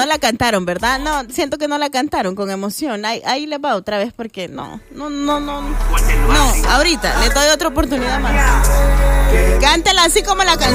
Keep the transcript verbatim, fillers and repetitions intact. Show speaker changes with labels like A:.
A: no la cantaron, ¿verdad? No, siento que no la cantaron con emoción. Ahí, ahí les va otra vez porque no, no, no, no. No, ahorita le doy otra oportunidad más. Cántela así como la canción.